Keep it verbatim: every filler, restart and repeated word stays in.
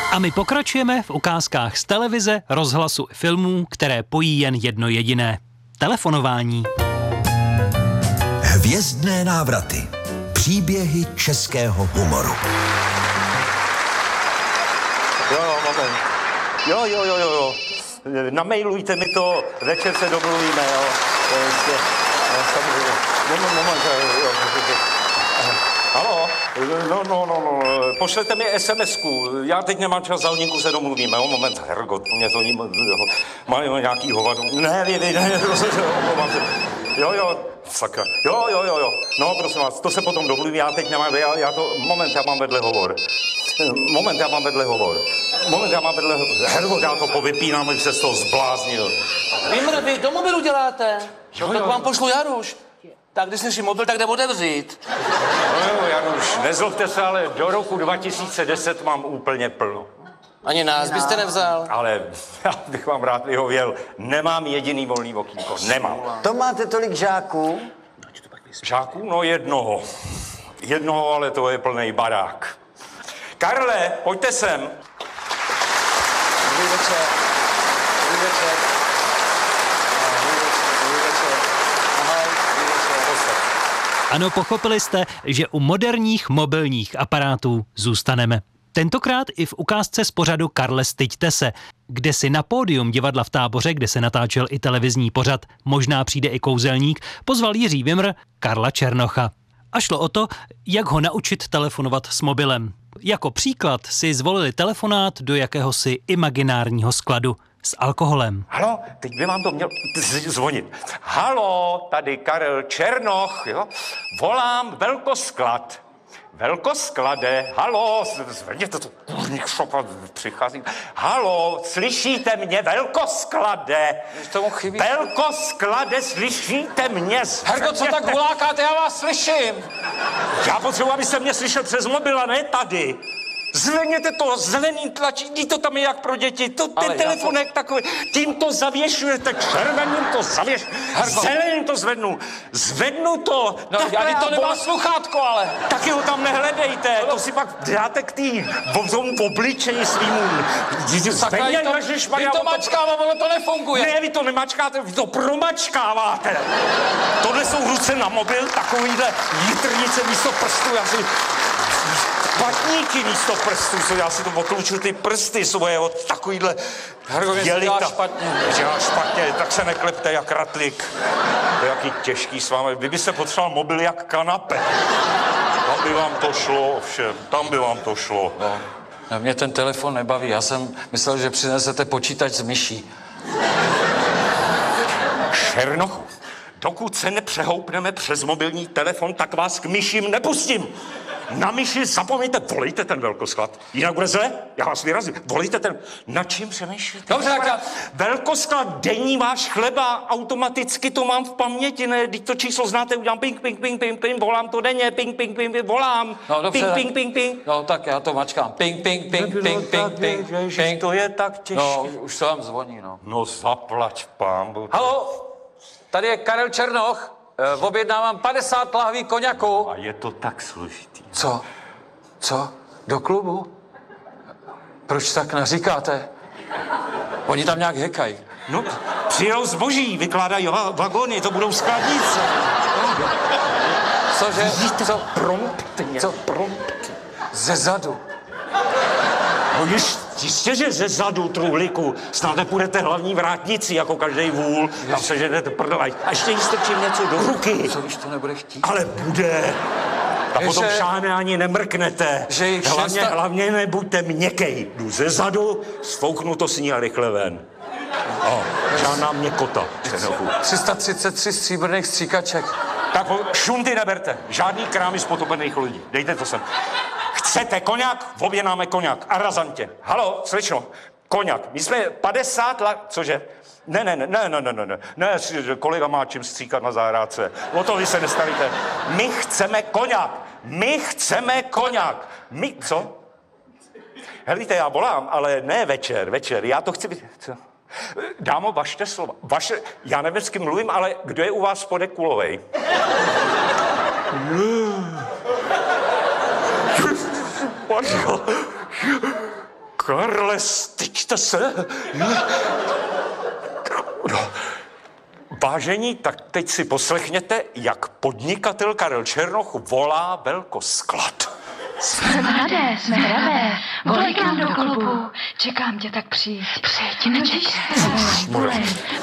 A my pokračujeme v ukázkách z televize, rozhlasu i filmů, které pojí jen jedno jediné. Telefonování. Hvězdné návraty. Příběhy českého humoru. Jo, jo, moment. Jo, jo, jo, jo, jo. Namailujte mi to, večer se domluvíme, jo. To je ještě, no, samozřejmě. Moment, moment, jo, jo. Halo? No, no, no, no, pošlete mi es em esku, já teď nemám čas, za hodinku se domluvíme, jo, moment, hergot, mě to ní, mají nějaký hovadu, ne, vy, vy, ne, omlouvám se, jo, jo, sakra, jo, jo, jo, jo, no, prosím vás, to se potom domluvím, já teď nemám, já, já to, moment, já mám vedle hovor, moment, já mám vedle hovor, moment, já mám vedle hovor, hergot, já to povypínám, abych se z toho zbláznil. Vymr, vy do mobilu děláte, Jo, no, tak jo. vám pošlu Jaruš. Tak když slyším mobil, tak jde otevřít. No jo, Januš, nezlobte se, ale do roku dva tisíce deset mám úplně plno. Ani nás byste nevzal. Ale já bych vám rád vyhověl, nemám jediný volný okýnko, nemám. To máte tolik žáků? Žáků? No jednoho. Jednoho, ale to je plnej barák. Karle, pojďte sem. Dobrý večer. Dobrý večer. Dobrý večer. Ahoj, dobrý večer. Ano, pochopili jste, že u moderních mobilních aparátů zůstaneme. Tentokrát i v ukázce z pořadu Karle, styďte se, kde si na pódium divadla v Táboře, kde se natáčel i televizní pořad Možná přijde i kouzelník, pozval Jiří Vymr Karla Černocha. A šlo o to, jak ho naučit telefonovat s mobilem. Jako příklad si zvolili telefonát do jakéhosi imaginárního skladu s alkoholem. Halo, teď by vám to měl z- zvonit. Halo, tady Karel Černoch, jo? Volám velkosklad. Velkosklade, halo, zvedněte to, kurník šopa, přicházím. Halo, slyšíte mě, velkosklade? Tomu chybí. Velkosklade, slyšíte mě? Herko, co tak hulákáte, já vás slyším. Já potřebuji, abyste mě slyšel přes mobil a ne tady. Zvedněte to, zelený tlačítko, to tam je jak pro děti, to, ten Ale telefonek to... takový, tím to zavěšujete, červeným to zavěš, zeleným to zvednu, zvednu to. No, tak já já to nemá bol- sluchátko, ale. Taky ho tam nehledejte, to si pak dáte k tý, v tomu obličeji svýmu. Sakra, Zvedně, to, ježišmarja, vy to on mačkává, ono to nefunguje. Ne, vy to nemačkáte, vy to promačkáváte. Tohle jsou ruce na mobil, takovýhle jitrnice místo prstů, já si... Patníky místo prstů, co já si to otluču ty prsty svoje od takovýhle dělá špatně. Dělá špatně, tak se neklepte jak ratlík. To je jaký těžký s vámi. Vy byste potřeboval mobil jak kanape. Tam by vám to šlo, ovšem, tam by vám to šlo. No, no, mě ten telefon nebaví, já jsem myslel, že přinesete počítač s myší. Černochu, dokud se nepřehoupneme přes mobilní telefon, tak vás k myším nepustím. Na myši zapomeňte, volejte ten velkosklad. Jinak bude zle, já vás vyrazím. Volejte ten, na čím přemýšlíte? Dobře, tak já... Velkosklad, denní váš chleba, automaticky to mám v paměti, ne? Teď to číslo znáte, udělám ping, ping, ping, ping, ping, volám to denně, ping, ping, ping, ping, volám. No, dobře, ping, tak... ping, ping, ping. No, tak já to mačkám. Ping, ping, ping, ping, ping, ping, ping. To je tak těžké. No, už to vám zvoní, no. No zaplať pánbu. Halo, tady je Karel Černoch. E, objednávám padesát lahví koněku. A je to tak složitý. Co? Co? Do klubu? Proč tak naříkáte? Oni tam nějak hekají. No, přijel zboží, vykládají va- vagony, to budou skladnice. Cože? Co? Promptně, Co? promptně. Ze zadu. No již, jistě, že ze zadu, truhlíku, snad nepůjdete hlavní vrátnici, jako každý vůl, tam se ženete prdlaj. A ještě jí strčím něco do ruky. Co když to nebude chtít? Ale bude. A potom Že- šáne ani nemrknete. že jich hlavně, šesta- hlavně nebuďte měkkej. Jdu ze zadu, sfouknu to s ní a rychle ven. O, žádná měkota. Černochu. tři sta třicet tři stříbrných stříkaček. Tak šunty neberte. Žádný krámy z potopených lodí. Dejte to sem. Chcete koněk? Objednáme koněk. A razantě. Halo, slečno. Koněk. My jsme padesát let... Cože? Ne, ne, ne, ne, ne, ne, ne, ne, ne, kolega má čím stříkat na zahrádce. O to vy se nestavíte. My chceme koněk. My chceme koněk. My, co? Helíte, já volám, ale ne večer, večer. Já to chci být... Co? Dámo, vašte slova. Vaše, já nevím, s kým mluvím, ale kdo je u vás spodek kulovej? Karle, styďte se. No. Vážení, tak teď si poslechněte, jak podnikatel Karel Černoch volá velkosklad. Jsme mladé, jsme hravé, volej k nám do klubu. Čekám tě, tak přijď. Přijď, nečekej. Volej.